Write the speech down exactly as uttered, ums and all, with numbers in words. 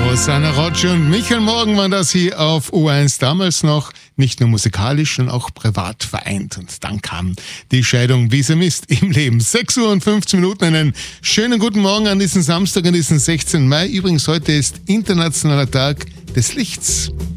Rosanna Rocci und Michael Morgen waren das hier auf O eins, damals noch nicht nur musikalisch, sondern auch privat vereint. Und dann kam die Scheidung wie sie Mist im Leben. sechs Uhr und fünfzehn Minuten, einen schönen guten Morgen an diesem Samstag, an diesem sechzehnten Mai. Übrigens, heute ist Internationaler Tag des Lichts.